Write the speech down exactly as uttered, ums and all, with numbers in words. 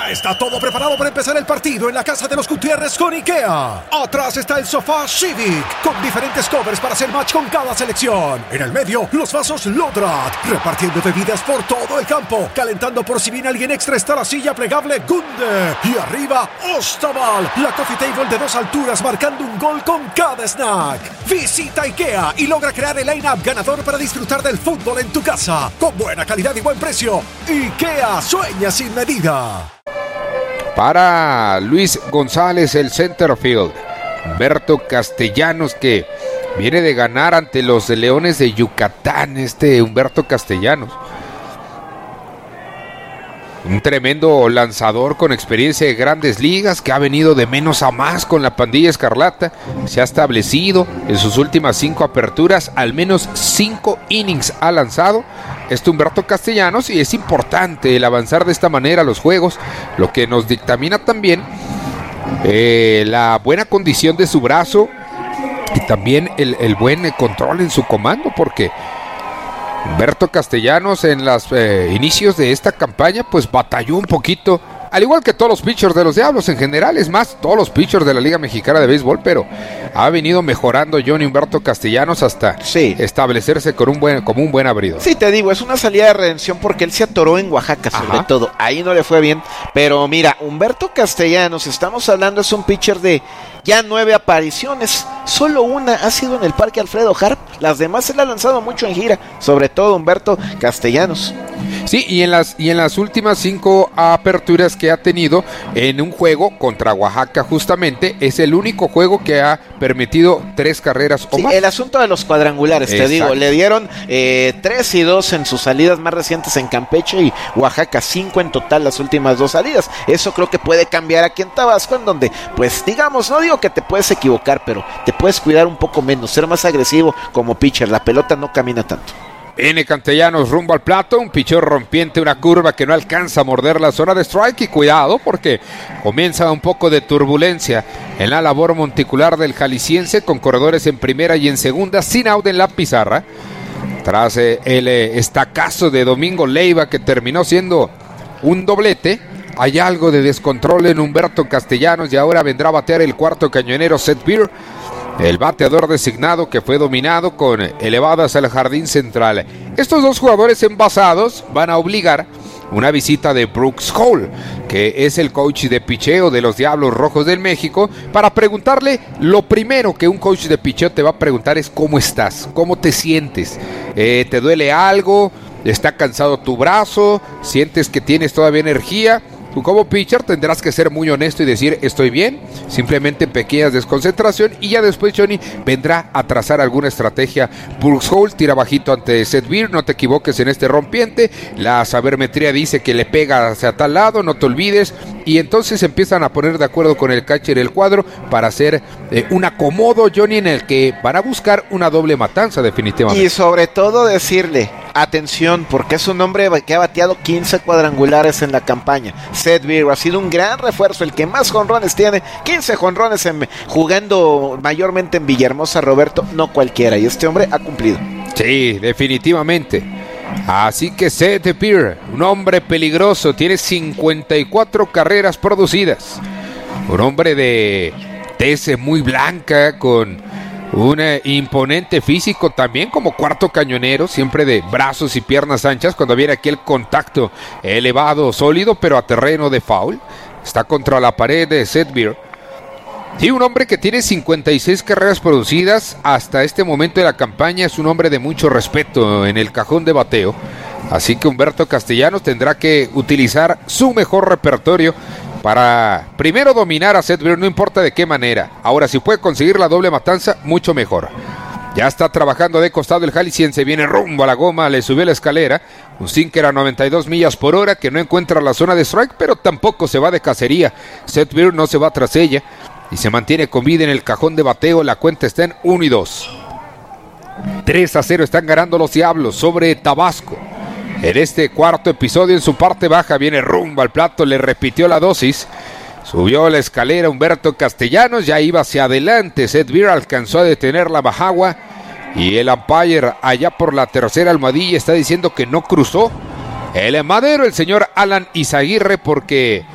Ya está todo preparado para empezar el partido en la casa de los Gutiérrez con IKEA. Atrás está el sofá Civic, con diferentes covers para hacer match con cada selección. En el medio, los vasos Lodrat, repartiendo bebidas por todo el campo. Calentando por si viene alguien extra está la silla plegable Gunde. Y arriba, Ostaval, la coffee table de dos alturas marcando un gol con cada snack. Visita IKEA y logra crear el line-up ganador para disfrutar del fútbol en tu casa. Con buena calidad y buen precio. IKEA sueña sin medida. Para Luis González, el center field. Humberto Castellanos, que viene de ganar ante los Leones de Yucatán. Este Humberto Castellanos, un tremendo lanzador con experiencia de grandes ligas, que ha venido de menos a más con la pandilla escarlata. Se ha establecido en sus últimas cinco aperturas, al menos cinco innings ha lanzado este Humberto Castellanos, y es importante el avanzar de esta manera los juegos, lo que nos dictamina también eh, la buena condición de su brazo y también el, el buen control en su comando, porque Humberto Castellanos en los eh, inicios de esta campaña pues batalló un poquito, al igual que todos los pitchers de los Diablos en general, es más, todos los pitchers de la Liga Mexicana de Béisbol, pero ha venido mejorando Johnny Humberto Castellanos hasta sí. establecerse con un buen, como un buen abridor. Sí, te digo, es una salida de redención porque él se atoró en Oaxaca, sobre Ajá. todo, ahí no le fue bien, pero mira, Humberto Castellanos, estamos hablando, es un pitcher de ya nueve apariciones, solo una ha sido en el Parque Alfredo Harp, las demás se le ha lanzado mucho en gira, sobre todo Humberto Castellanos. Sí, y en las y en las últimas cinco aperturas que ha tenido en un juego contra Oaxaca justamente, es el único juego que ha permitido tres carreras o sí, más. El asunto de los cuadrangulares, Exacto. te digo, le dieron eh, tres y dos en sus salidas más recientes en Campeche y Oaxaca, cinco en total las últimas dos salidas. Eso creo que puede cambiar aquí en Tabasco, en donde, pues digamos, no digo que te puedes equivocar, pero te puedes cuidar un poco menos, ser más agresivo como pitcher, la pelota no camina tanto. Viene Castellanos rumbo al plato, un pichón rompiente, una curva que no alcanza a morder la zona de strike, y cuidado porque comienza un poco de turbulencia en la labor monticular del jalisciense, con corredores en primera y en segunda, sin out en la pizarra, tras eh, el eh, estacazo de Domingo Leiva, que terminó siendo un doblete. Hay algo de descontrol en Humberto Castellanos y ahora vendrá a batear el cuarto cañonero Seth Beer, el bateador designado, que fue dominado con elevadas al jardín central. Estos dos jugadores envasados van a obligar una visita de Brooks Hall, que es el coach de picheo de los Diablos Rojos del México, para preguntarle lo primero que un coach de picheo te va a preguntar es: ¿cómo estás? ¿Cómo te sientes? Eh, ¿Te duele algo? ¿Está cansado tu brazo? ¿Sientes que tienes todavía energía? Tú como pitcher tendrás que ser muy honesto y decir: estoy bien, simplemente pequeñas desconcentración, y ya después Johnny vendrá a trazar alguna estrategia. Brooks Hall tira bajito ante Seth Beer, no te equivoques en este rompiente, la sabermetría dice que le pega hacia tal lado, no te olvides, y entonces empiezan a poner de acuerdo con el catcher el cuadro para hacer eh, un acomodo, Johnny, en el que van a buscar una doble matanza definitivamente. Y sobre todo decirle: atención, porque es un hombre que ha bateado quince cuadrangulares en la campaña. Seth Beer ha sido un gran refuerzo, el que más jonrones tiene, quince jonrones en, jugando mayormente en Villahermosa, Roberto, no cualquiera, y este hombre ha cumplido. Sí, definitivamente. Así que Seth Beer, un hombre peligroso, tiene cincuenta y cuatro carreras producidas. Un hombre de tez muy blanca, con un eh, imponente físico también como cuarto cañonero, siempre de brazos y piernas anchas cuando viene aquí el contacto elevado, sólido, pero a terreno de foul. Está contra la pared de Seth Beer. Sí, un hombre que tiene cincuenta y seis carreras producidas hasta este momento de la campaña, es un hombre de mucho respeto en el cajón de bateo. Así que Humberto Castellanos tendrá que utilizar su mejor repertorio para primero dominar a Seth Beer, no importa de qué manera. Ahora, si puede conseguir la doble matanza, mucho mejor. Ya está trabajando de costado el jalisciense, viene rumbo a la goma, le subió la escalera, un sinker a noventa y dos millas por hora que no encuentra la zona de strike, pero tampoco se va de cacería. Seth Beer no se va tras ella y se mantiene con vida en el cajón de bateo. La cuenta está en uno y dos. tres a cero están ganando los Diablos sobre Tabasco. En este cuarto episodio, en su parte baja, viene rumbo al plato, le repitió la dosis, subió la escalera Humberto Castellanos, ya iba hacia adelante. Seth Beer alcanzó a detener la bajagua y el umpire allá por la tercera almohadilla está diciendo que no cruzó el madero el señor Alan Izaguirre, porque